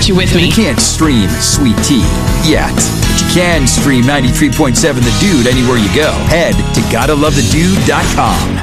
got you with me. You can't stream Sweet Tea yet, but you can stream 93.7 The Dude anywhere you go. Head to GottaLoveTheDude.com.